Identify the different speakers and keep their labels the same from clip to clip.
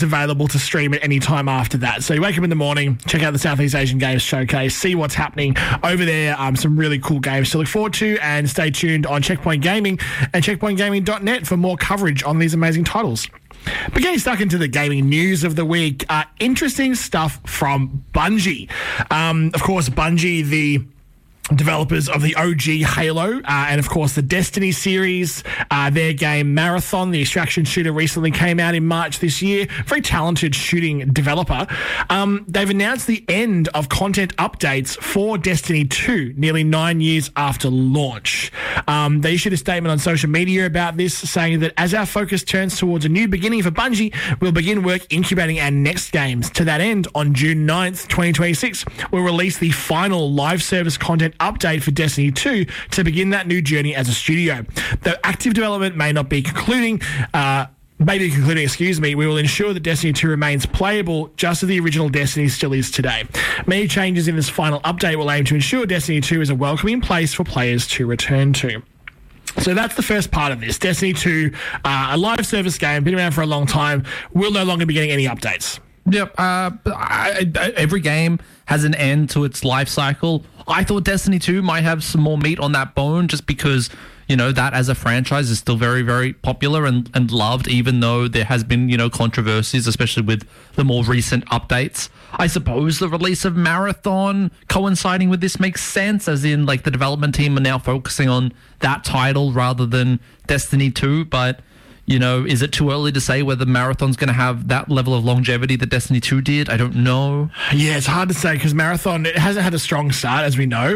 Speaker 1: available to stream at any time after that. So you wake up in the morning, check out the Southeast Asian Games Showcase, see what's happening over there. Some really cool games to look forward to, and stay tuned on Checkpoint Gaming and checkpointgaming.net for more coverage on these amazing titles. But getting stuck into the gaming news of the week, interesting stuff from Bungie. Of course, Bungie, the developers of the OG Halo and, of course, the Destiny series. Their game Marathon, the extraction shooter, recently came out in March this year. Very talented shooting developer. They've announced the end of content updates for Destiny 2 nearly 9 years after launch. They issued a statement on social media about this, saying that as our focus turns towards a new beginning for Bungie, we'll begin work incubating our next games. To that end, on June 9th, 2026, we'll release the final live service content update for Destiny 2 to begin that new journey as a studio. Though active development may be concluding, we will ensure that Destiny 2 remains playable just as the original Destiny still is today. Many changes in this final update will aim to ensure Destiny 2 is a welcoming place for players to return to. So that's the first part of this. Destiny 2, a live service game, been around for a long time, will no longer be getting any updates.
Speaker 2: Yep. Every game has an end to its life cycle. I thought Destiny 2 might have some more meat on that bone just because, that as a franchise is still very, very popular and loved, even though there has been, controversies, especially with the more recent updates. I suppose the release of Marathon coinciding with this makes sense, as in, the development team are now focusing on that title rather than Destiny 2, but is it too early to say whether Marathon's going to have that level of longevity that Destiny 2 did? I don't know.
Speaker 1: Yeah, it's hard to say because Marathon, it hasn't had a strong start, as we know.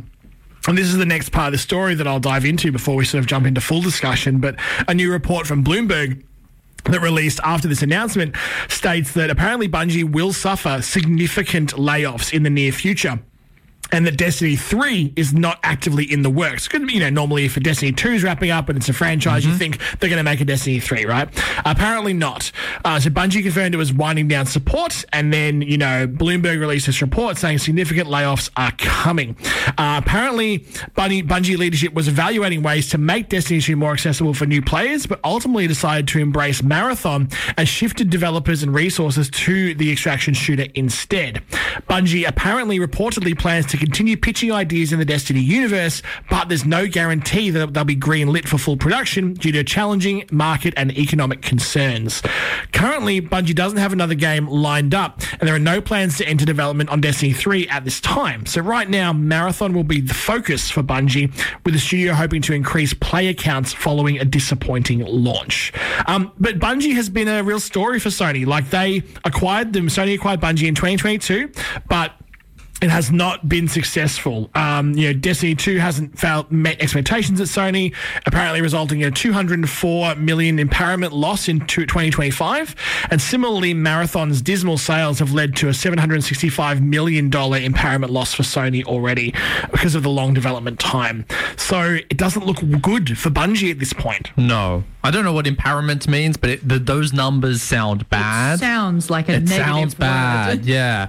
Speaker 1: And this is the next part of the story that I'll dive into before we sort of jump into full discussion. But a new report from Bloomberg that released after this announcement states that apparently Bungie will suffer significant layoffs in the near future, and that Destiny 3 is not actively in the works. Normally if a Destiny 2 is wrapping up and it's a franchise, you think they're going to make a Destiny 3, right? Apparently not. So Bungie confirmed it was winding down support, and then, Bloomberg released this report saying significant layoffs are coming. Apparently, Bungie leadership was evaluating ways to make Destiny 2 more accessible for new players, but ultimately decided to embrace Marathon and shifted developers and resources to the extraction shooter instead. Bungie apparently reportedly plans to continue pitching ideas in the Destiny universe, but there's no guarantee that they'll be green-lit for full production due to challenging market and economic concerns. Currently, Bungie doesn't have another game lined up, and there are no plans to enter development on Destiny 3 at this time. So right now, Marathon will be the focus for Bungie, with the studio hoping to increase player counts following a disappointing launch. But Bungie has been a real story for Sony. Sony acquired Bungie in 2022, but it has not been successful. Destiny 2 hasn't met expectations at Sony, apparently resulting in a $204 million impairment loss in 2025. And similarly, Marathon's dismal sales have led to a $765 million impairment loss for Sony already because of the long development time. So it doesn't look good for Bungie at this point.
Speaker 2: No. I don't know what impairment means, but those numbers sound bad.
Speaker 3: It sounds like a negative word. It sounds
Speaker 2: bad, yeah.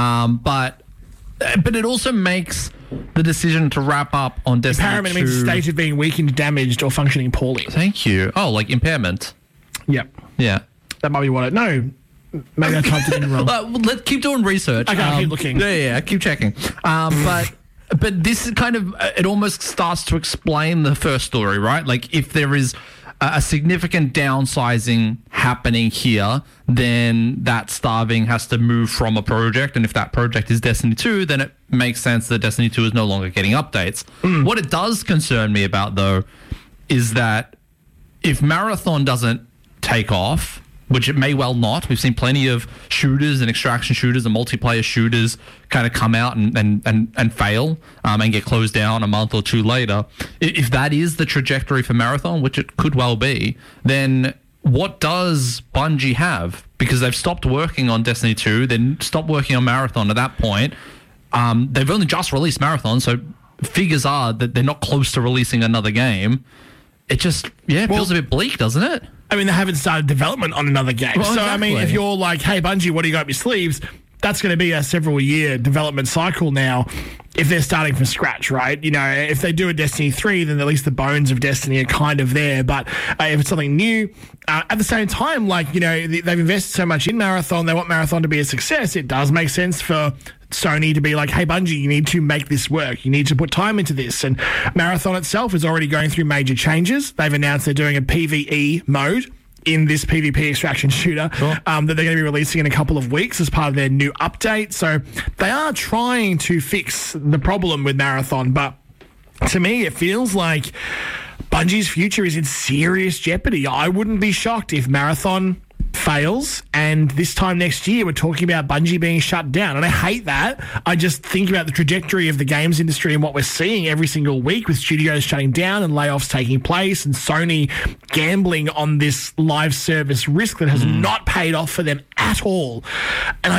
Speaker 2: But it also makes the decision to wrap up on Destiny 2.
Speaker 1: Impairment means a state of being weakened, damaged, or functioning poorly.
Speaker 2: Thank you. Oh, like impairment.
Speaker 1: Yep.
Speaker 2: Yeah.
Speaker 1: That might be what it... No. Maybe I typed it in wrong.
Speaker 2: Let's keep doing research.
Speaker 1: Okay, I'll keep looking.
Speaker 2: Yeah, keep checking. But this is kind of... It almost starts to explain the first story, right? If there is a significant downsizing happening here, then that starving has to move from a project. And if that project is Destiny 2, then it makes sense that Destiny 2 is no longer getting updates. What it does concern me about, though, is that if Marathon doesn't take off, which it may well not. We've seen plenty of shooters and extraction shooters and multiplayer shooters kind of come out and fail and get closed down a month or two later. If that is the trajectory for Marathon, which it could well be, then what does Bungie have? Because they've stopped working on Destiny 2, then stopped working on Marathon at that point. They've only just released Marathon, so figures are that they're not close to releasing another game. It just, feels a bit bleak, doesn't it?
Speaker 1: I mean, they haven't started development on another game. Well, so, exactly. I mean, if you're like, hey, Bungie, what do you got up your sleeves? that's going to be a several-year development cycle now if they're starting from scratch, right? You know, if they do a Destiny 3, then at least the bones of Destiny are kind of there. But if it's something new, at the same time, like, you know, they've invested so much in Marathon, they want Marathon to be a success. It does make sense for Sony to be like, hey, Bungie, you need to make this work. You need to put time into this. And Marathon itself is already going through major changes. They've announced they're doing a PvE mode in this PvP extraction shooter that they're going to be releasing in a couple of weeks as part of their new update. So they are trying to fix the problem with Marathon, but to me, it feels like Bungie's future is in serious jeopardy. I wouldn't be shocked if Marathon fails and this time next year we're talking about Bungie being shut down. And I hate that. I just think about the trajectory of the games industry and what we're seeing every single week with studios shutting down and layoffs taking place and Sony gambling on this live service risk that has not paid off for them at all. And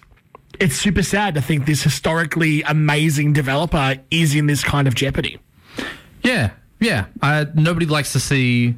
Speaker 1: it's super sad to think this historically amazing developer is in this kind of jeopardy.
Speaker 2: Yeah. Nobody likes to see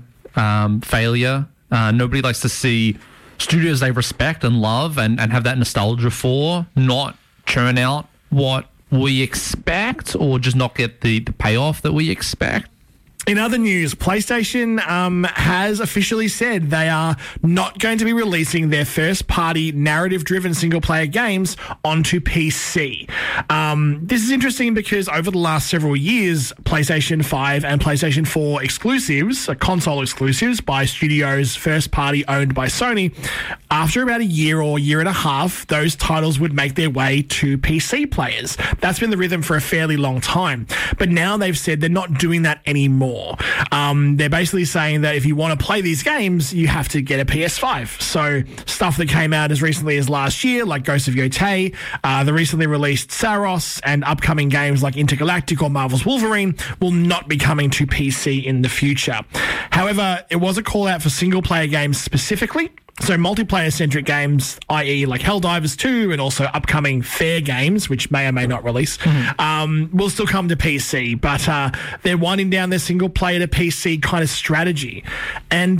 Speaker 2: failure. Nobody likes to see studios they respect and love and have that nostalgia for not churn out what we expect or just not get the payoff that we expect.
Speaker 1: In other news, PlayStation has officially said they are not going to be releasing their first-party narrative-driven single-player games onto PC. This is interesting because over the last several years, PlayStation 5 and PlayStation 4 exclusives, console exclusives by studios first-party owned by Sony, after about a year or year and a half, those titles would make their way to PC players. That's been the rhythm for a fairly long time. But now they've said they're not doing that anymore. They're basically saying that if you want to play these games, you have to get a PS5. So stuff that came out as recently as last year, like Ghost of Yotei, the recently released Saros, and upcoming games like Intergalactic or Marvel's Wolverine will not be coming to PC in the future. However, it was a call out for single-player games specifically. So multiplayer-centric games, i.e. like Helldivers 2 and also upcoming Fair games, which may or may not release, will still come to PC. But they're winding down their single-player to PC kind of strategy. And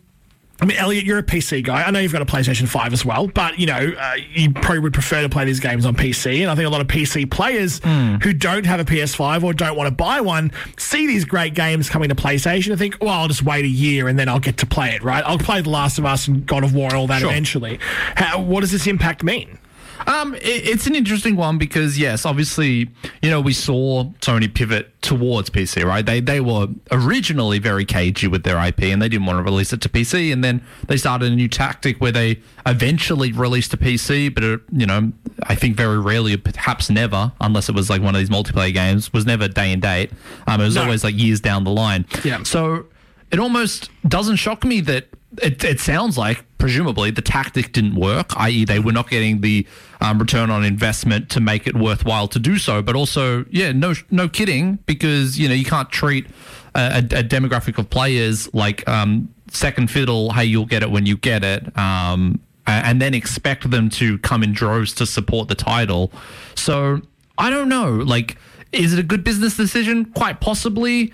Speaker 1: I mean, Elliot, you're a PC guy. I know you've got a PlayStation 5 as well, but, you know, you probably would prefer to play these games on PC. And I think a lot of PC players who don't have a PS5 or don't want to buy one see these great games coming to PlayStation and think, well, I'll just wait a year and then I'll get to play it, right? I'll play The Last of Us and God of War and all that eventually. What does this impact mean?
Speaker 2: It's an interesting one because, yes, obviously, you know, we saw Sony pivot towards PC, right? They were originally very cagey with their IP and they didn't want to release it to PC. And then they started a new tactic where they eventually released a PC, but, you know, I think very rarely, perhaps never, unless it was like one of these multiplayer games, was never day and date. It was always like years down the line.
Speaker 1: Yeah.
Speaker 2: So it almost doesn't shock me that it sounds like, presumably, the tactic didn't work, i.e. they were not getting the return on investment to make it worthwhile to do so. But also, yeah, no kidding, because, you know, you can't treat a demographic of players like second fiddle, hey, you'll get it when you get it, and then expect them to come in droves to support the title. So, I don't know. Like, is it a good business decision? Quite possibly.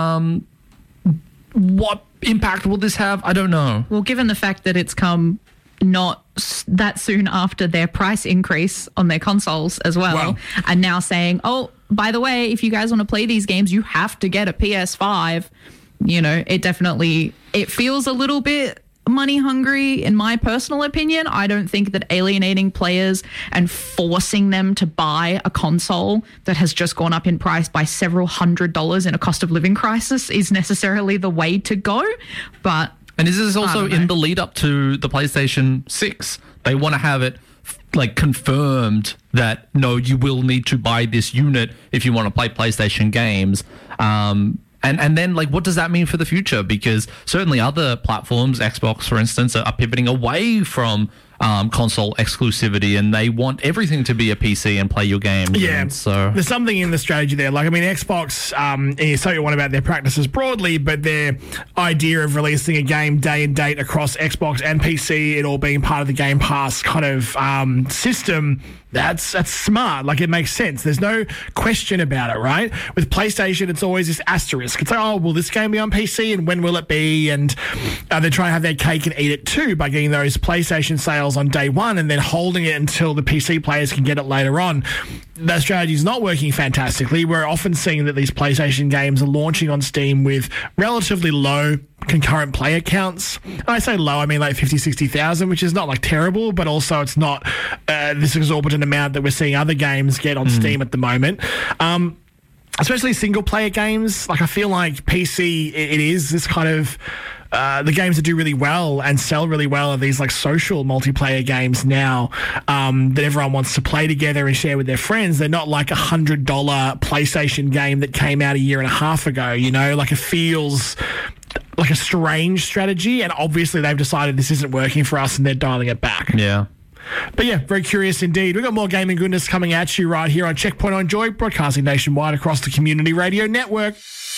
Speaker 2: What impact will this have? I don't know.
Speaker 3: Well, given the fact that it's come not that soon after their price increase on their consoles as well, and now saying, oh, by the way, if you guys want to play these games, you have to get a PS5, you know, it feels a little bit money hungry, in my personal opinion. I don't think that alienating players and forcing them to buy a console that has just gone up in price by several $100s in a cost of living crisis is necessarily the way to go. But
Speaker 2: and is this also in the lead up to the PlayStation 6? They want to have it like confirmed that no, you will need to buy this unit if you want to play PlayStation games. And then, like, what does that mean for the future? Because certainly other platforms, Xbox, for instance, are pivoting away from console exclusivity, and they want everything to be a PC and play your games.
Speaker 1: Yeah,
Speaker 2: and so
Speaker 1: there's something in the strategy there. Like, I mean, Xbox, and you say what about their practices broadly, but their idea of releasing a game day and date across Xbox and PC, it all being part of the Game Pass kind of system, That's smart. Like, it makes sense. There's no question about it, right? With PlayStation, it's always this asterisk. It's like, oh, will this game be on PC and when will it be? And they try to have their cake and eat it too by getting those PlayStation sales on day one and then holding it until the PC players can get it later on. That strategy is not working fantastically. We're often seeing that these PlayStation games are launching on Steam with relatively low concurrent player counts. And I say low, I mean like 50, 60,000, which is not like terrible, but also it's not this exorbitant amount that we're seeing other games get on Steam at the moment. Especially single player games. Like, I feel like PC, it is this kind of the games that do really well and sell really well are these like social multiplayer games now that everyone wants to play together and share with their friends. They're not like $100 PlayStation game that came out a year and a half ago, you know? Like, it feels like a strange strategy, and obviously they've decided this isn't working for us and they're dialing it back.
Speaker 2: Yeah.
Speaker 1: But yeah, very curious indeed. We've got more gaming goodness coming at you right here on Checkpoint on Joy, broadcasting nationwide across the Community Radio Network.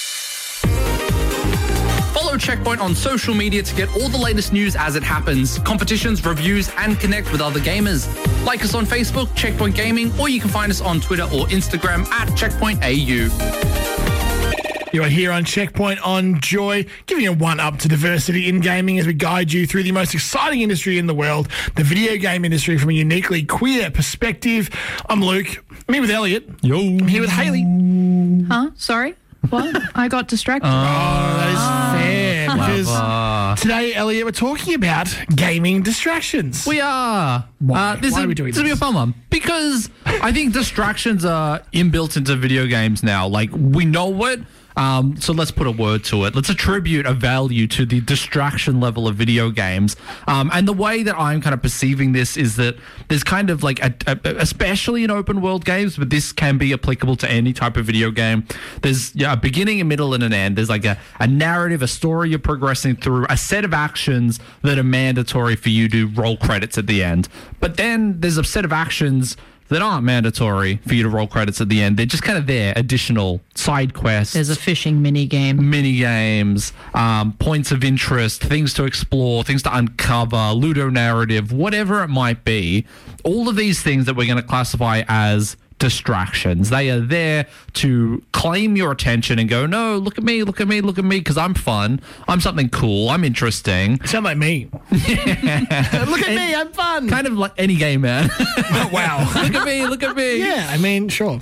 Speaker 2: Follow Checkpoint on social media to get all the latest news as it happens, competitions, reviews, and connect with other gamers. Like us on Facebook, Checkpoint Gaming, or you can find us on Twitter or Instagram at CheckpointAU.
Speaker 1: You are here on Checkpoint on Joy, giving you a one-up to diversity in gaming as we guide you through the most exciting industry in the world, the video game industry, from a uniquely queer perspective. I'm Luke. I'm here with Elliot.
Speaker 2: Yo.
Speaker 1: I'm here with Hayley.
Speaker 3: Huh? Sorry? What? I got distracted.
Speaker 1: Oh, that is fair. Because today, Elliot, we're talking about gaming distractions.
Speaker 2: We are.
Speaker 1: Why?
Speaker 2: This
Speaker 1: Why
Speaker 2: is,
Speaker 1: are we doing
Speaker 2: this will be a
Speaker 1: this?
Speaker 2: fun one because I think distractions are inbuilt into video games now. Like, we know it. So let's put a word to it. Let's attribute a value to the distraction level of video games. And the way that I'm kind of perceiving this is that there's kind of like, especially in open world games, but this can be applicable to any type of video game. There's a beginning, a middle, and an end. There's like a narrative, a story you're progressing through, a set of actions that are mandatory for you to roll credits at the end. But then there's a set of actions that aren't mandatory for you to roll credits at the end. They're just kind of there, additional side quests.
Speaker 3: There's a fishing mini game.
Speaker 2: Mini games, points of interest, things to explore, things to uncover, Ludo narrative, whatever it might be. All of these things that we're going to classify as distractions. They are there to claim your attention and go, no, look at me, look at me, look at me, because I'm fun. I'm something cool. I'm interesting.
Speaker 1: You sound like me. Look at me, I'm fun.
Speaker 2: Kind of like any game, man.
Speaker 1: Oh, wow.
Speaker 2: Look at me, look at me.
Speaker 1: Yeah, I mean, sure.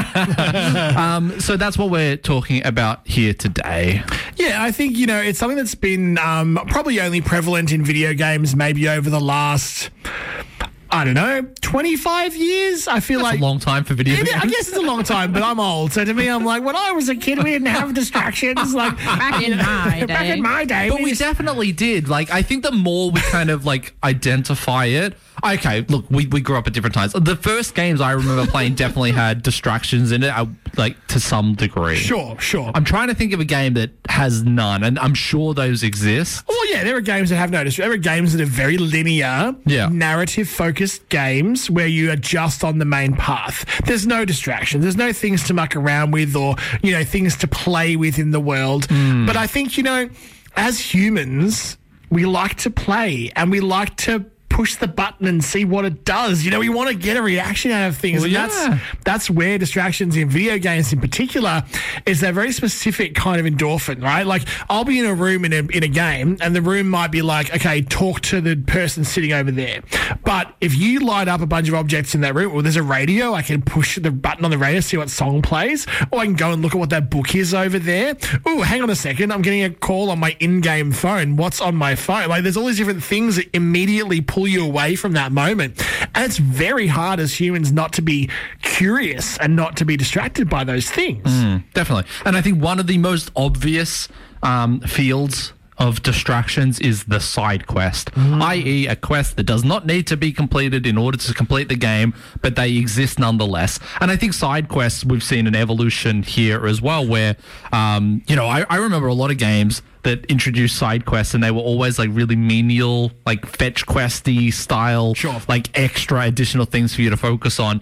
Speaker 2: So that's what we're talking about here today.
Speaker 1: Yeah, I think, you know, it's something that's been probably only prevalent in video games maybe over the last, I don't know, 25 years. I feel
Speaker 2: That's
Speaker 1: like
Speaker 2: a long time for video games.
Speaker 1: I guess it's a long time, but I'm old. So to me, I'm like, when I was a kid, we didn't have distractions. Like
Speaker 3: Back in my day.
Speaker 1: Back in my day.
Speaker 2: But we definitely did. Like, I think the more we kind of like identify it. Okay, look, we grew up at different times. The first games I remember playing definitely had distractions in it, like to some degree.
Speaker 1: Sure.
Speaker 2: I'm trying to think of a game that has none, and I'm sure those exist.
Speaker 1: Well, yeah, there are games that have no distractions. There are games that are very linear, narrative-focused games where you are just on the main path. There's no distractions. There's no things to muck around with or, you know, things to play with in the world. But I think, you know, as humans, we like to play and we like to push the button and see what it does. You know, we want to get a reaction out of things.
Speaker 2: Well,
Speaker 1: and that's where distractions in video games in particular is that very specific kind of endorphin, right? Like, I'll be in a room in a game and the room might be like, okay, talk to the person sitting over there. But if you light up a bunch of objects in that room, or there's a radio, I can push the button on the radio, see what song plays, or I can go and look at what that book is over there. Oh, hang on a second. I'm getting a call on my in-game phone. What's on my phone? Like, there's all these different things that immediately pull you away from that moment. And it's very hard as humans not to be curious and not to be distracted by those things.
Speaker 2: Definitely. And I think one of the most obvious fields of distractions is the side quest, i.e. a quest that does not need to be completed in order to complete the game, but they exist nonetheless. And I think side quests, we've seen an evolution here as well where, you know, I remember a lot of games that introduced side quests, and they were always like really menial, like fetch questy style, like extra additional things for you to focus on.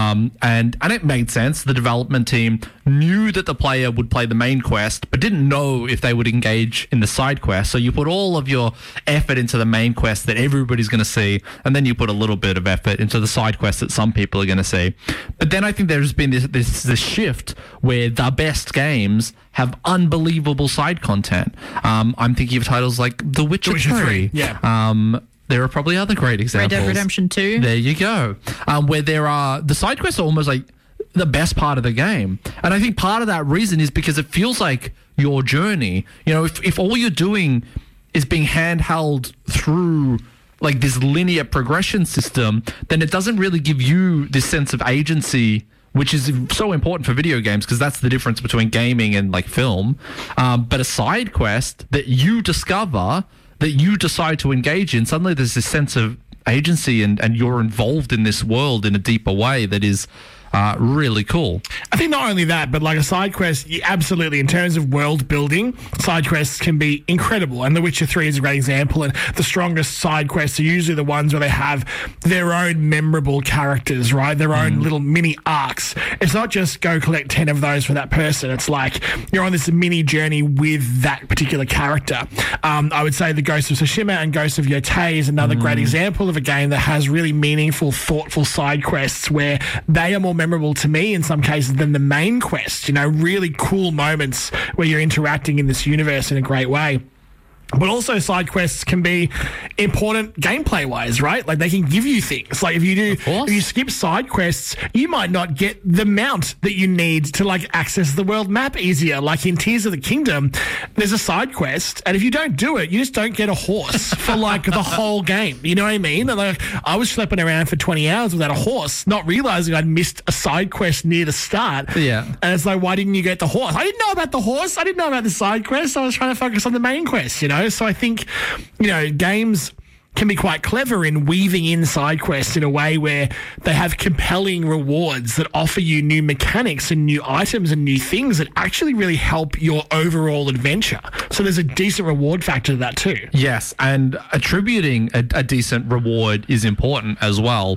Speaker 2: And it made sense. The development team knew that the player would play the main quest, but didn't know if they would engage in the side quest. So you put all of your effort into the main quest that everybody's going to see, and then you put a little bit of effort into the side quest that some people are going to see. But then I think there's been this shift where the best games have unbelievable side content. I'm thinking of titles like The Witcher 3.
Speaker 1: Yeah.
Speaker 2: There are probably other great examples.
Speaker 3: Red Dead Redemption 2.
Speaker 2: There you go. Where there are the side quests are almost like the best part of the game. And I think part of that reason is because it feels like your journey. You know, if all you're doing is being handheld through like this linear progression system, then it doesn't really give you this sense of agency, which is so important for video games because that's the difference between gaming and like film. But a side quest that you discover, that you decide to engage in, suddenly there's this sense of agency and you're involved in this world in a deeper way that is really cool.
Speaker 1: I think not only that, but like a side quest, absolutely, in terms of world building, side quests can be incredible. And The Witcher 3 is a great example. And the strongest side quests are usually the ones where they have their own memorable characters, right? Their own little mini arcs. It's not just go collect 10 of those for that person. It's like you're on this mini journey with that particular character. I would say the Ghost of Tsushima and Ghost of Yotei is another great example of a game that has really meaningful, thoughtful side quests where they are more memorable to me in some cases than the main quest. You know, really cool moments where you're interacting in this universe in a great way. But also side quests can be important gameplay-wise, right? Like they can give you things. Like if you skip side quests, you might not get the mount that you need to like access the world map easier. Like in Tears of the Kingdom, there's a side quest, and if you don't do it, you just don't get a horse for like the whole game. You know what I mean? And like I was schlepping around for 20 hours without a horse, not realizing I'd missed a side quest near the start.
Speaker 2: Yeah.
Speaker 1: And it's like, why didn't you get the horse? I didn't know about the horse. I didn't know about the side quest. I was trying to focus on the main quest, you know? So I think, you know, games can be quite clever in weaving in side quests in a way where they have compelling rewards that offer you new mechanics and new items and new things that actually really help your overall adventure. So there's a decent reward factor to that too.
Speaker 2: Yes, and attributing a decent reward is important as well,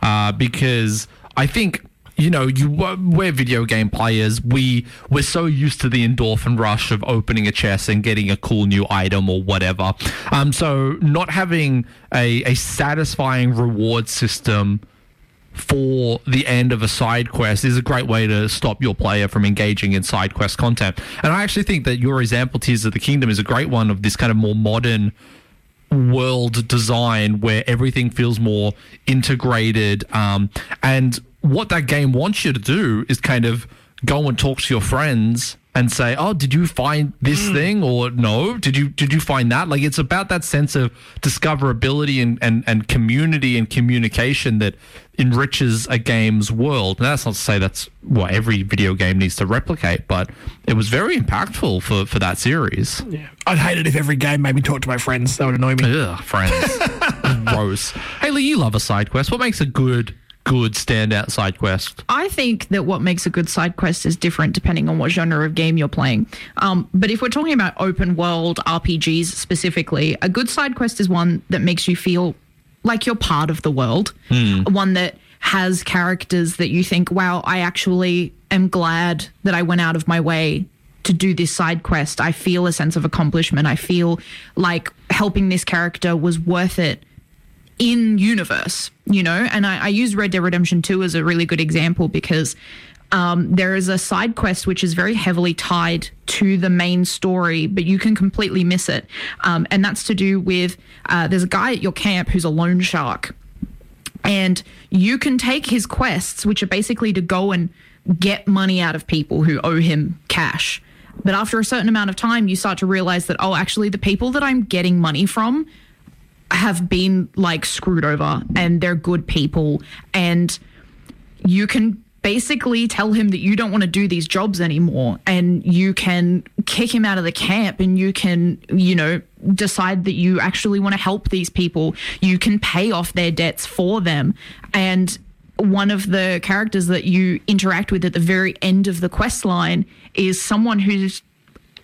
Speaker 2: because I think, you know, we're video game players. We're so used to the endorphin rush of opening a chest and getting a cool new item or whatever. So not having a satisfying reward system for the end of a side quest is a great way to stop your player from engaging in side quest content. And I actually think that your example, Tears of the Kingdom, is a great one of this kind of more modern world design where everything feels more integrated, and what that game wants you to do is kind of go and talk to your friends and say, oh, did you find this thing? Or no, did you find that? Like, it's about that sense of discoverability and community and communication that enriches a game's world. And that's not to say that's what every video game needs to replicate, but it was very impactful for that series.
Speaker 1: Yeah. I'd hate it if every game made me talk to my friends. That would annoy me.
Speaker 2: Ugh, friends. Gross. Haley, you love a side quest. What makes a good standout side quest?
Speaker 3: I think that what makes a good side quest is different depending on what genre of game you're playing. But if we're talking about open world RPGs specifically, a good side quest is one that makes you feel like you're part of the world. One that has characters that you think, wow, I actually am glad that I went out of my way to do this side quest. I feel a sense of accomplishment. I feel like helping this character was worth it in universe, you know. And I use Red Dead Redemption 2 as a really good example because there is a side quest which is very heavily tied to the main story, but you can completely miss it. And that's to do with there's a guy at your camp who's a loan shark, and you can take his quests, which are basically to go and get money out of people who owe him cash. But after a certain amount of time, you start to realize that, oh, actually the people that I'm getting money from have been like screwed over and they're good people, and you can basically tell him that you don't want to do these jobs anymore, and you can kick him out of the camp, and you can, you know, decide that you actually want to help these people. You can pay off their debts for them. And one of the characters that you interact with at the very end of the quest line is someone who's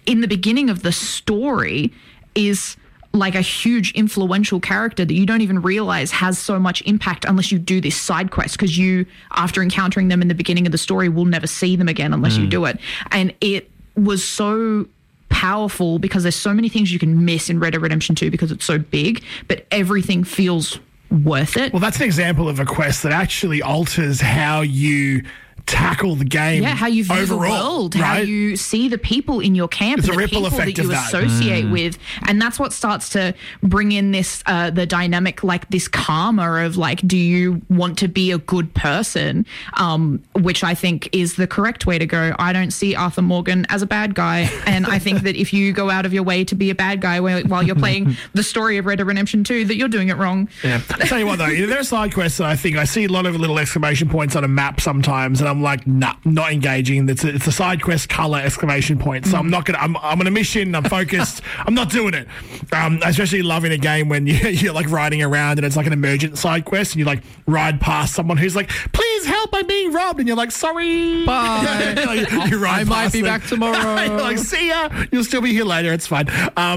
Speaker 3: in the beginning of the story is like a huge influential character that you don't even realize has so much impact unless you do this side quest, because you, after encountering them in the beginning of the story, will never see them again unless you do it. And it was so powerful because there's so many things you can miss in Red Dead Redemption 2 because it's so big, but everything feels worth it.
Speaker 1: Well, that's an example of a quest that actually alters how you tackle the game.
Speaker 3: Yeah, how you view
Speaker 1: overall,
Speaker 3: the world,
Speaker 1: right?
Speaker 3: how you see the people in your camp,
Speaker 1: It's
Speaker 3: and
Speaker 1: a
Speaker 3: the
Speaker 1: ripple
Speaker 3: people
Speaker 1: effect
Speaker 3: that you
Speaker 1: of that.
Speaker 3: associate with, and that's what starts to bring in this the dynamic, like this karma of like, do you want to be a good person, which I think is the correct way to go. I don't see Arthur Morgan as a bad guy, and I think that if you go out of your way to be a bad guy while you're playing the story of Red Dead Redemption 2, that you're doing it wrong.
Speaker 1: Yeah. I tell you what, though, there are side quests that I think I see a lot of little exclamation points on a map sometimes, and I'm like, nah, not engaging. It's a side quest color exclamation point. So I'm not gonna. I'm on a mission. I'm focused. I'm not doing it. I especially love in a game when you're like riding around and it's like an emergent side quest, and you like ride past someone who's like, "Please help! I'm being robbed," and you're like, "Sorry,
Speaker 2: bye.
Speaker 1: Like, you ride
Speaker 2: I might
Speaker 1: past
Speaker 2: be
Speaker 1: them.
Speaker 2: back tomorrow.
Speaker 1: You're like, "See ya. You'll still be here later. It's fine."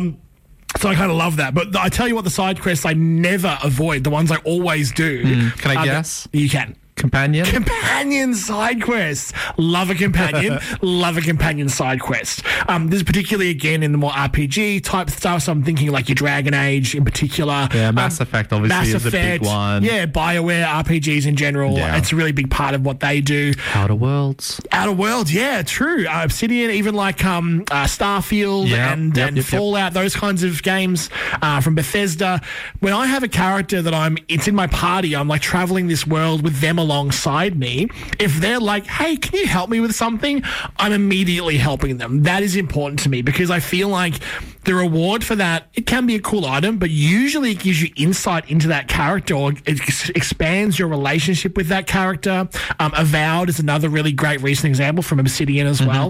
Speaker 1: So I kind of love that. But I tell you what, the side quests I never avoid, the ones I always do.
Speaker 2: Can I guess?
Speaker 1: You can.
Speaker 2: Companion
Speaker 1: side quests. Love a companion. Love a companion side quest. This is particularly, again, in the more RPG type stuff. So I'm thinking like your Dragon Age in particular.
Speaker 2: Yeah, Mass Effect obviously is a big one.
Speaker 1: Yeah, BioWare, RPGs in general.
Speaker 2: Yeah.
Speaker 1: It's a really big part of what they do.
Speaker 2: Outer Worlds,
Speaker 1: yeah, true. Obsidian, even like Starfield and Fallout, those kinds of games from Bethesda. When I have a character that it's in my party, I'm like traveling this world with them alongside me. If they're like, hey, can you help me with something? I'm immediately helping them. That is important to me because I feel like the reward for that, it can be a cool item, but usually it gives you insight into that character, or it expands your relationship with that character. Avowed is another really great recent example from Obsidian as well.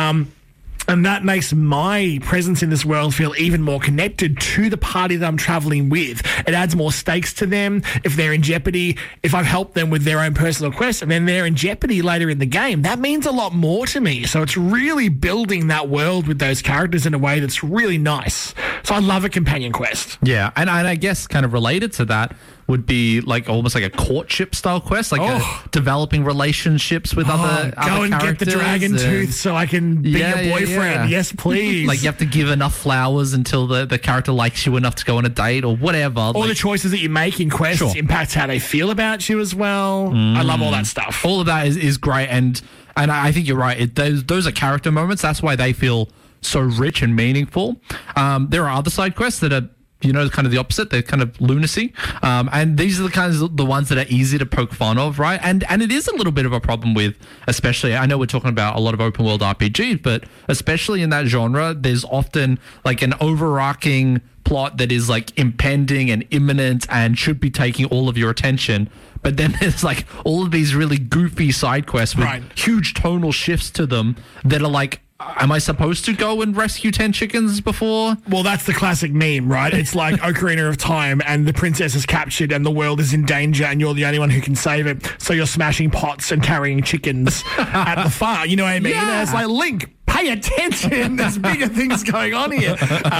Speaker 1: And that makes my presence in this world feel even more connected to the party that I'm traveling with. It adds more stakes to them. If they're in jeopardy, if I've helped them with their own personal quest and then they're in jeopardy later in the game, that means a lot more to me. So it's really building that world with those characters in a way that's really nice. So I love a companion quest.
Speaker 2: Yeah, and I guess kind of related to that would be like almost like a courtship style quest, like developing relationships with other
Speaker 1: go and get the dragon tooth so I can be your boyfriend. Yeah. Yes, please.
Speaker 2: Like you have to give enough flowers until the character likes you enough to go on a date or whatever.
Speaker 1: All the choices that you make in quests impacts how they feel about you as well. I love all that stuff.
Speaker 2: All of that is great, and I think you're right. Those are character moments. That's why they feel so rich and meaningful. There are other side quests that are, kind of the opposite. They're kind of lunacy. And these are the ones that are easy to poke fun of, right? And it is a little bit of a problem with, especially, I know we're talking about a lot of open world RPGs, but especially in that genre, there's often like an overarching plot that is like impending and imminent and should be taking all of your attention. But then there's like all of these really goofy side quests with huge tonal shifts to them that are like, am I supposed to go and rescue 10 chickens before?
Speaker 1: Well, that's the classic meme, right? It's like Ocarina of Time and the princess is captured and the world is in danger and you're the only one who can save it. So you're smashing pots and carrying chickens at the farm. You know what I mean? Yeah. And it's like, Link, pay attention. There's bigger things going on here.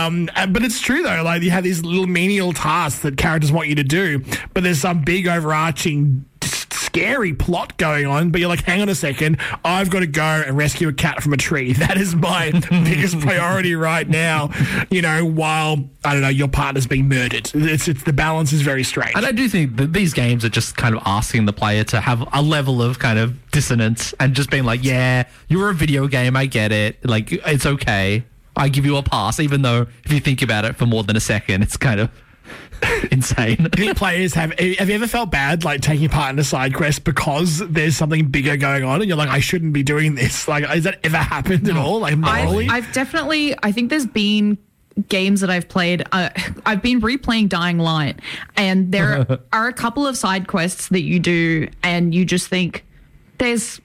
Speaker 1: But it's true, though. Like, you have these little menial tasks that characters want you to do, but there's some big overarching scary plot going on, but you're like, hang on a second, I've got to go and rescue a cat from a tree. That is my biggest priority right now, while, I don't know, your partner's being murdered. It's the balance is very strange.
Speaker 2: And I do think that these games are just kind of asking the player to have a level of kind of dissonance and just being like, yeah, you're a video game, I get it. Like, it's okay. I give you a pass, even though if you think about it for more than a second, it's kind of insane.
Speaker 1: I think players have you ever felt bad like taking part in a side quest because there's something bigger going on and you're like, I shouldn't be doing this? Like, has that ever happened at all? Like, morally?
Speaker 3: I've definitely, I think there's been games that I've played. I've been replaying Dying Light, and there are a couple of side quests that you do and you just think there's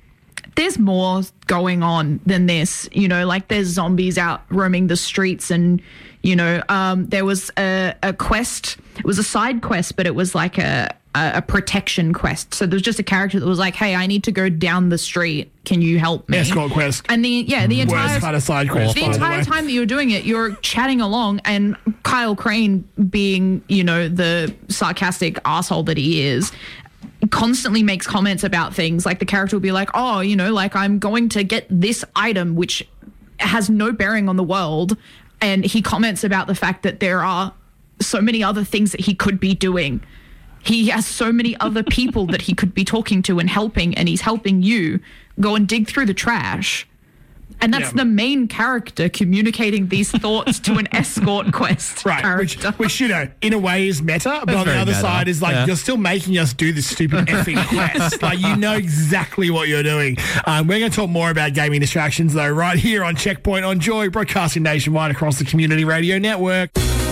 Speaker 3: more going on than this, like there's zombies out roaming the streets and there was a quest. It was a side quest, but it was like a protection quest. So there's just a character that was like, hey, I need to go down the street. Can you help me?
Speaker 1: Escort quest.
Speaker 3: And the entire
Speaker 1: worst kind of side quest.
Speaker 3: the entire time that you're doing it, you're chatting along, and Kyle Crane, being, you know, the sarcastic asshole that he is, constantly makes comments about things. Like the character will be like, oh, you know, like I'm going to get this item which has no bearing on the world, and he comments about the fact that there are so many other things that he could be doing. He has so many other people that he could be talking to and helping, and he's helping you go and dig through the trash. And that's the main character communicating these thoughts to an escort quest character.
Speaker 1: Which, you know, in a way is meta, but on the other side is like, you're still making us do this stupid effing quest. Like, you know exactly what you're doing. We're going to talk more about gaming distractions, though, right here on Checkpoint on Joy, broadcasting nationwide across the Community Radio Network.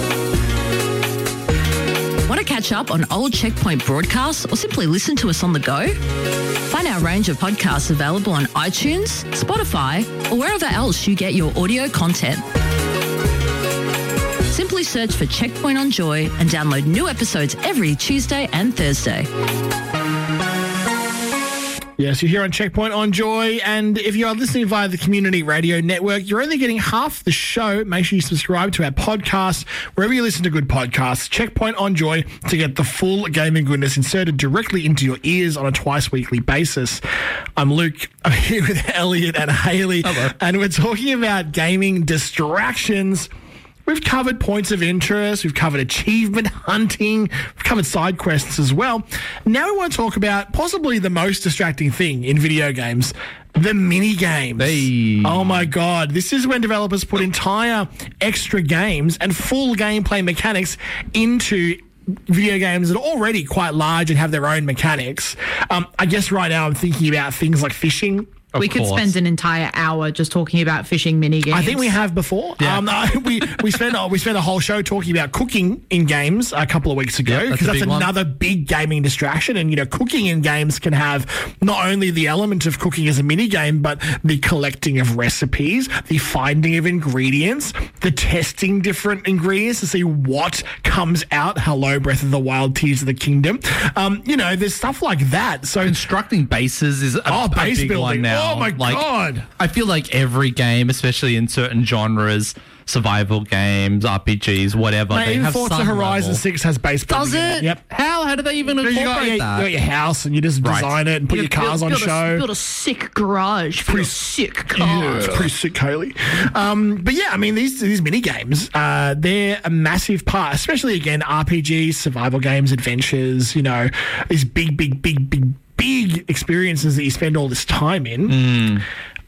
Speaker 4: Want to catch up on old Checkpoint broadcasts or simply listen to us on the go? Find our range of podcasts available on iTunes, Spotify, or wherever else you get your audio content. Simply search for Checkpoint on Joy and download new episodes every Tuesday and Thursday.
Speaker 1: Yes, you're here on Checkpoint on Joy, and if you are listening via the Community Radio Network, you're only getting half the show. Make sure you subscribe to our podcast wherever you listen to good podcasts. Checkpoint on Joy to get the full gaming goodness inserted directly into your ears on a twice-weekly basis. I'm Luke. I'm here with Elliot and Haley.
Speaker 2: Hello.
Speaker 1: And we're talking about gaming distractions. We've covered points of interest. We've covered achievement hunting. We've covered side quests as well. Now we want to talk about possibly the most distracting thing in video games, the mini games.
Speaker 2: Hey.
Speaker 1: Oh my God. This is when developers put entire extra games and full gameplay mechanics into video games that are already quite large and have their own mechanics. I guess right now I'm thinking about things like fishing.
Speaker 3: We could spend an entire hour just talking about fishing mini games.
Speaker 1: I think we have before.
Speaker 2: Yeah.
Speaker 1: We spent a whole show talking about cooking in games a couple of weeks ago, because that's another big gaming distraction. And, you know, cooking in games can have not only the element of cooking as a mini game, but the collecting of recipes, the finding of ingredients, the testing different ingredients to see what comes out. Hello, Breath of the Wild, Tears of the Kingdom. You know, there's stuff like that. So
Speaker 2: constructing bases is a
Speaker 1: base
Speaker 2: big
Speaker 1: building
Speaker 2: one now.
Speaker 1: Oh my God.
Speaker 2: I feel like every game, especially in certain genres, survival games, RPGs, whatever,
Speaker 1: Mate,
Speaker 2: they
Speaker 1: even
Speaker 2: have
Speaker 1: Forza
Speaker 2: some
Speaker 1: Horizon
Speaker 2: level.
Speaker 1: 6 has base building.
Speaker 2: Does it?
Speaker 1: Yep.
Speaker 2: How do they even
Speaker 1: You
Speaker 2: incorporate
Speaker 1: got
Speaker 2: that?
Speaker 1: your house and you just design it and put your cars on show.
Speaker 3: Build a sick garage for your sick car.
Speaker 1: Yeah, it's pretty sick, Haley. But yeah, I mean, these mini games, they're a massive part, especially again, RPGs, survival games, adventures, you know, these big experiences that you spend all this time in.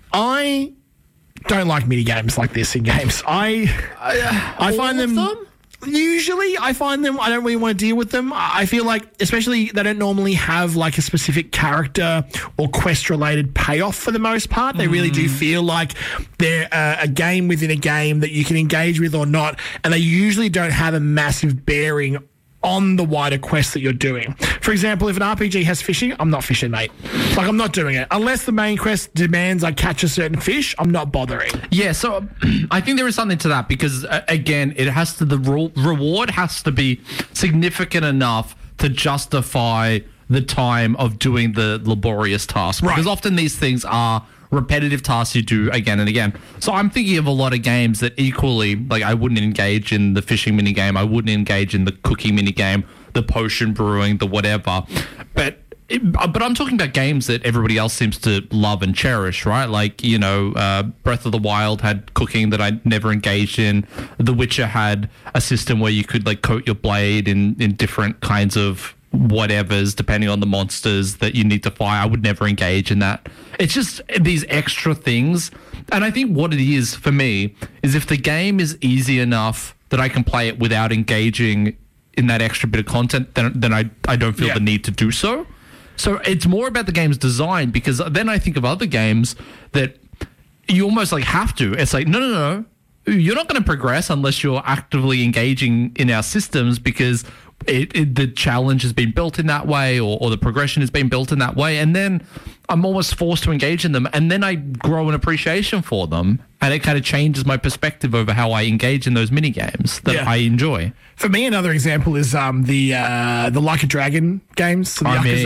Speaker 1: I don't like mini games like this in games. I find them. Usually, I find them, I don't really want to deal with them. I feel like, especially, they don't normally have like a specific character or quest-related payoff for the most part. They really do feel like they're a game within a game that you can engage with or not, and they usually don't have a massive bearing on the wider quest that you're doing. For example, if an RPG has fishing, I'm not fishing, mate. Like, I'm not doing it. Unless the main quest demands I catch a certain fish, I'm not bothering.
Speaker 2: Yeah, so I think there is something to that because, again, it has to, the reward has to be significant enough to justify the time of doing the laborious task.
Speaker 1: Right.
Speaker 2: Because often these things are repetitive tasks you do again and again. So I'm thinking of a lot of games that equally, like, I wouldn't engage in the fishing mini game, I wouldn't engage in the cooking mini game, the potion brewing, the whatever. But I'm talking about games that everybody else seems to love and cherish, right? Like, you know, Breath of the Wild had cooking that I never engaged in. The Witcher had a system where you could, like, coat your blade in different kinds of whatevers depending on the monsters that you need to fight. I would never engage in that. It's just these extra things. And I think what it is for me is if the game is easy enough that I can play it without engaging in that extra bit of content, then I don't feel the need to do so. So it's more about the game's design, because then I think of other games that you almost like have to. It's like, no. You're not going to progress unless you're actively engaging in our systems, because the challenge has been built in that way, or the progression has been built in that way. And then I'm almost forced to engage in them, and then I grow an appreciation for them, and it kind of changes my perspective over how I engage in those mini games that I enjoy.
Speaker 1: For me, another example is the Like a Dragon games. So the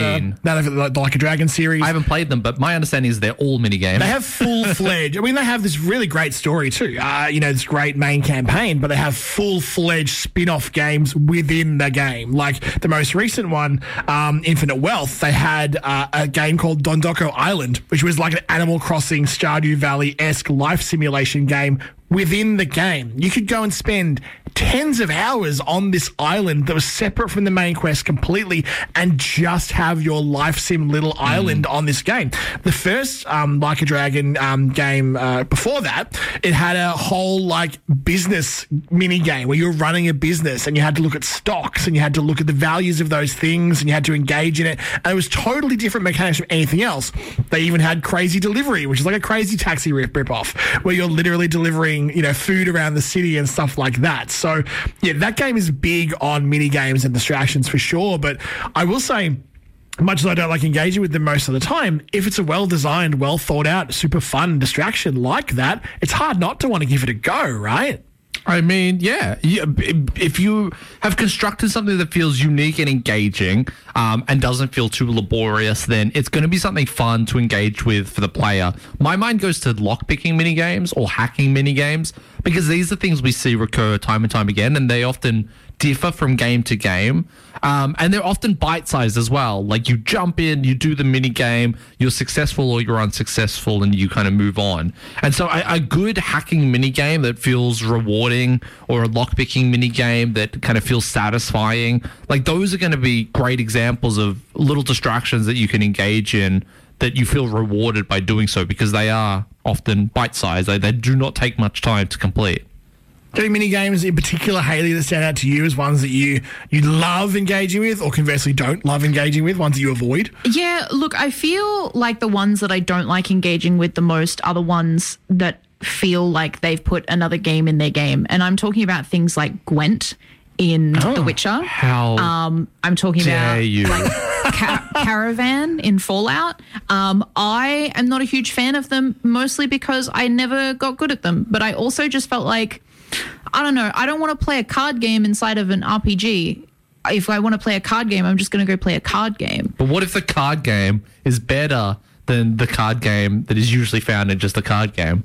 Speaker 1: the Like a Dragon series.
Speaker 2: I haven't played them, but my understanding is they're all mini games.
Speaker 1: They have full-fledged. I mean, they have this really great story too. This great main campaign, but they have full-fledged spin-off games within the game. Like the most recent one, Infinite Wealth, they had a game called Dondoko Island, which was like an Animal Crossing Stardew Valley-esque life simulation game within the game. You could go and spend tens of hours on this island that was separate from the main quest completely and just have your life sim little island on this game. The first Like a Dragon game before that, it had a whole like business mini game where you're running a business and you had to look at stocks and you had to look at the values of those things and you had to engage in it. And it was totally different mechanics from anything else. They even had Crazy Delivery, which is like a Crazy Taxi rip-off, where you're literally delivering food around the city and stuff like that. So, yeah, that game is big on mini games and distractions for sure. But I will say, much as I don't like engaging with them most of the time, if it's a well-designed, well-thought-out, super fun distraction like that, it's hard not to want to give it a go, right?
Speaker 2: I mean, yeah. If you have constructed something that feels unique and engaging and doesn't feel too laborious, then it's going to be something fun to engage with for the player. My mind goes to lockpicking minigames or hacking minigames because these are things we see recur time and time again, and they often differ from game to game. And they're often bite-sized as well. Like you jump in, you do the mini game, you're successful or you're unsuccessful, and you kind of move on. And so a good hacking mini game that feels rewarding, or a lockpicking mini game that kind of feels satisfying, like those are going to be great examples of little distractions that you can engage in that you feel rewarded by doing so, because they are often bite-sized. They do not take much time to complete.
Speaker 1: Any mini games in particular, Hayley, that stand out to you as ones that you love engaging with, or conversely don't love engaging with, ones that you avoid?
Speaker 3: Yeah, look, I feel like the ones that I don't like engaging with the most are the ones that feel like they've put another game in their game. And I'm talking about things like Gwent in The Witcher.
Speaker 2: How
Speaker 3: I'm talking
Speaker 2: dare
Speaker 3: about
Speaker 2: you.
Speaker 3: like Caravan in Fallout. I am not a huge fan of them, mostly because I never got good at them. But I also just felt like, I don't know, I don't want to play a card game inside of an RPG. If I want to play a card game, I'm just going to go play a card game.
Speaker 2: But what if the card game is better than the card game that is usually found in just a card game?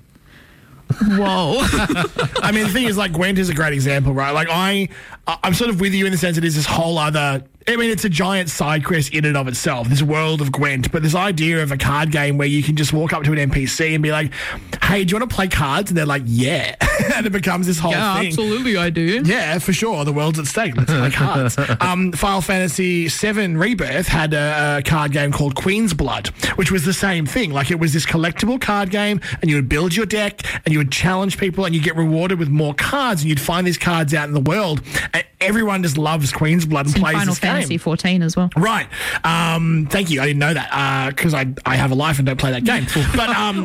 Speaker 3: Whoa.
Speaker 1: I mean, the thing is, like, Gwent is a great example, right? Like, I'm sort of with you in the sense it is this whole other... I mean, it's a giant side quest in and of itself, this world of Gwent, but this idea of a card game where you can just walk up to an NPC and be like, hey, do you want to play cards? And they're like, yeah. And it becomes this whole thing.
Speaker 3: Absolutely, I do.
Speaker 1: Yeah, for sure. The world's at stake. Let's play cards. Final Fantasy VII Rebirth had a card game called Queen's Blood, which was the same thing. Like, it was this collectible card game, and you would build your deck, and you would challenge people, and you get rewarded with more cards, and you'd find these cards out in the world, and everyone just loves Queen's Blood and plays
Speaker 3: Final
Speaker 1: this game.
Speaker 3: Fantasy 14 as well.
Speaker 1: Right. Thank you. I didn't know that because I have a life and don't play that game. But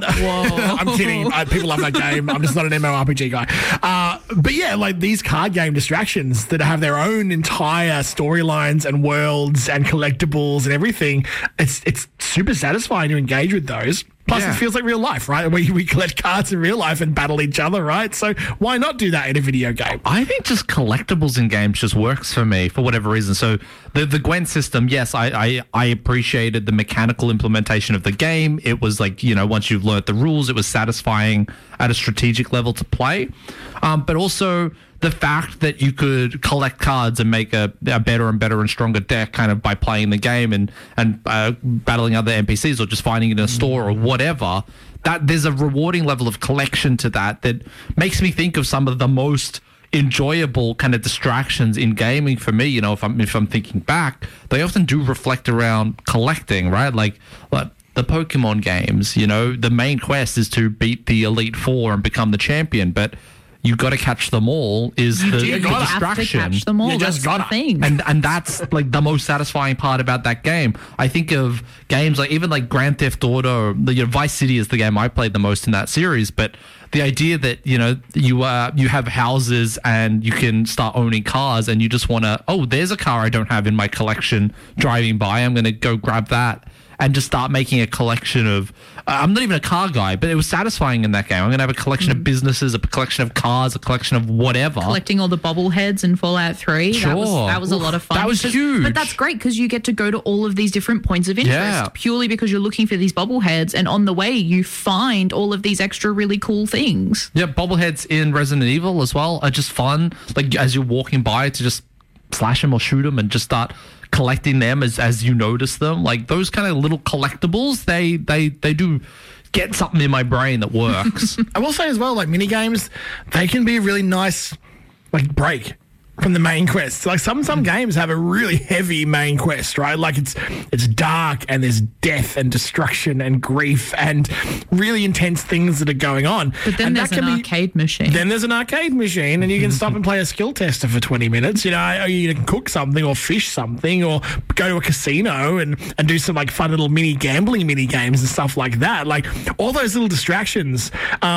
Speaker 1: I'm kidding. People love that game. I'm just not an MMORPG guy. But yeah, like these card game distractions that have their own entire storylines and worlds and collectibles and everything, it's super satisfying to engage with those. Plus, it feels like real life, right? We collect cards in real life and battle each other, right? So why not do that in a video game?
Speaker 2: I think just collectibles in games just works for me for whatever reason. So the Gwent system, yes, I appreciated the mechanical implementation of the game. It was like, once you've learnt the rules, it was satisfying at a strategic level to play. But also the fact that you could collect cards and make a better and better and stronger deck kind of by playing the game and battling other NPCs or just finding it in a store or whatever, that there's a rewarding level of collection to that makes me think of some of the most enjoyable kind of distractions in gaming for me. If I'm thinking back, they often do reflect around collecting, right? Like the Pokemon games, the main quest is to beat the Elite Four and become the champion, but you've got to catch them all is the distraction.
Speaker 3: Have to catch them all. That's the thing.
Speaker 2: And that's like the most satisfying part about that game. I think of games like even like Grand Theft Auto, Vice City is the game I played the most in that series, but the idea that, you have houses and you can start owning cars and you just want to, there's a car I don't have in my collection driving by, I'm going to go grab that. and just start making a collection of. I'm not even a car guy, but it was satisfying in that game. I'm going to have a collection of businesses, a collection of cars, a collection of whatever.
Speaker 3: Collecting all the bobbleheads in Fallout 3.
Speaker 2: Sure.
Speaker 3: That was a lot of fun.
Speaker 2: That was huge.
Speaker 3: But that's great because you get to go to all of these different points of interest purely because you're looking for these bobbleheads, and on the way you find all of these extra really cool things.
Speaker 2: Yeah, bobbleheads in Resident Evil as well are just fun. Like as you're walking by to just slash them or shoot them and just start collecting them as you notice them. Like those kind of little collectibles, they do get something in my brain that works.
Speaker 1: I will say as well, like mini games, they can be a really nice like break from the main quest. Like some games have a really heavy main quest, right? Like it's dark and there's death and destruction and grief and really intense things that are going on.
Speaker 3: But then there's an arcade machine.
Speaker 1: Then there's an arcade machine and you can stop and play a skill tester for 20 minutes. You know, or you can cook something or fish something or go to a casino and do some like fun little gambling mini games and stuff like that. Like all those little distractions,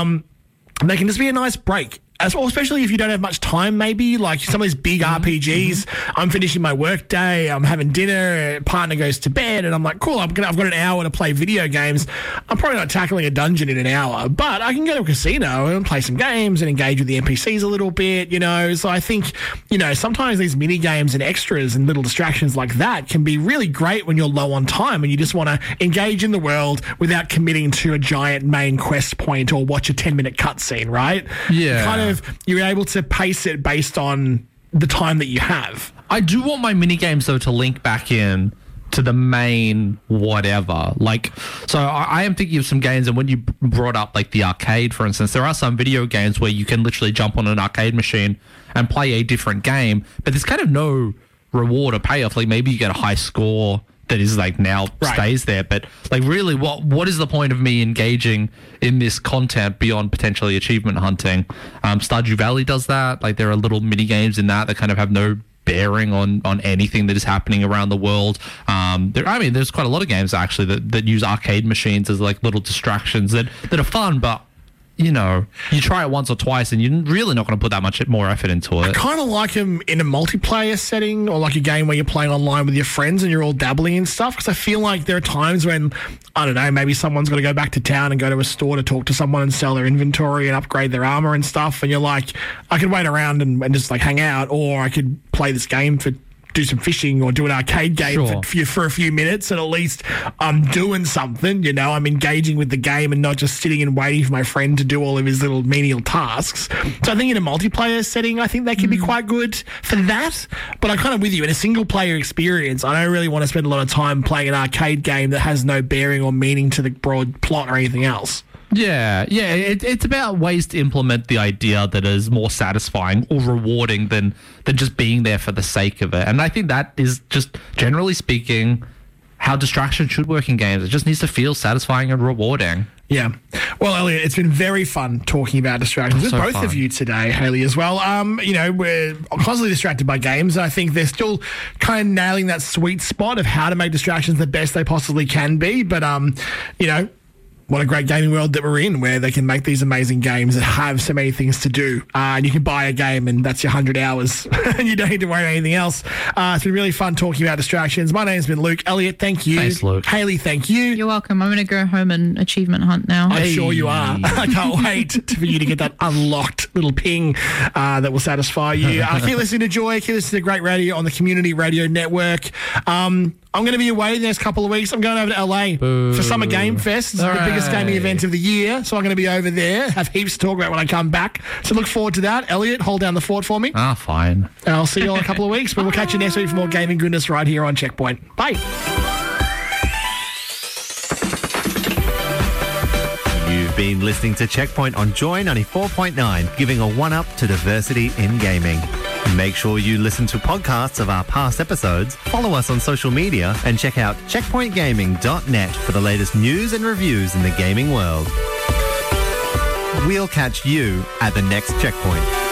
Speaker 1: they can just be a nice break. As well, especially if you don't have much time, maybe like some of these big RPGs. I'm finishing my work day, I'm having dinner, partner goes to bed, and I'm like, cool, I've got an hour to play video games. I'm probably not tackling a dungeon in an hour, but I can go to a casino and play some games and engage with the NPCs a little bit, you know. So I think, you know, sometimes these mini games and extras and little distractions like that can be really great when you're low on time and you just want to engage in the world without committing to a giant main quest point or watch a 10-minute cutscene, right?
Speaker 2: Yeah.
Speaker 1: You're able to pace it based on the time that you have.
Speaker 2: I do want my mini games though to link back in to the main whatever. Like, so I am thinking of some games, and when you brought up like the arcade, for instance, there are some video games where you can literally jump on an arcade machine and play a different game, but there's kind of no reward or payoff. Like maybe you get a high score that is like now stays there, but like really what is the point of me engaging in this content beyond potentially achievement hunting? Stardew Valley does that. Like there are little mini games in that kind of have no bearing on anything that is happening around the world. There's quite a lot of games actually that use arcade machines as like little distractions that are fun, but you know, you try it once or twice and you're really not going to put that much more effort into it.
Speaker 1: I kind of like them in a multiplayer setting or like a game where you're playing online with your friends and you're all dabbling in stuff, because I feel like there are times when, I don't know, maybe someone's got to go back to town and go to a store to talk to someone and sell their inventory and upgrade their armor and stuff, and you're like, I could wait around and just like hang out, or I could play this game for do some fishing or do an arcade game for a few minutes, and at least I'm doing something, you know, I'm engaging with the game and not just sitting and waiting for my friend to do all of his little menial tasks. So I think in a multiplayer setting, I think that can be quite good for that. But I'm kind of with you. In a single player experience, I don't really want to spend a lot of time playing an arcade game that has no bearing or meaning to the broad plot or anything else.
Speaker 2: Yeah. It's about ways to implement the idea that is more satisfying or rewarding than just being there for the sake of it. And I think that is just, generally speaking, how distraction should work in games. It just needs to feel satisfying and rewarding.
Speaker 1: Yeah. Well, Elliot, it's been very fun talking about distractions with both of you today, Haley, as well. You know, we're constantly distracted by games, and I think they're still kind of nailing that sweet spot of how to make distractions the best they possibly can be. But, you know, what a great gaming world that we're in, where they can make these amazing games that have so many things to do. And you can buy a game and that's your 100 hours and you don't need to worry about anything else. It's been really fun talking about distractions. My name's been Luke. Elliot, thank you.
Speaker 2: Thanks, Luke.
Speaker 1: Haley, thank you.
Speaker 3: You're welcome. I'm going to go home and achievement hunt now.
Speaker 1: I'm sure you are. I can't wait for you to get that unlocked little ping that will satisfy you. Keep listening to Joy. Keep listening to Great Radio on the Community Radio Network. I'm going to be away the next couple of weeks. I'm going over to LA for Summer Game Fest. It's the biggest gaming event of the year. So I'm going to be over there. Have heaps to talk about when I come back. So look forward to that. Elliot, hold down the fort for me.
Speaker 2: Fine.
Speaker 1: And I'll see you all in a couple of weeks. But we'll catch you next week for more gaming goodness right here on Checkpoint. Bye.
Speaker 5: You've been listening to Checkpoint on Joy 94.9, giving a one-up to diversity in gaming. Make sure you listen to podcasts of our past episodes, follow us on social media, and check out checkpointgaming.net for the latest news and reviews in the gaming world. We'll catch you at the next Checkpoint.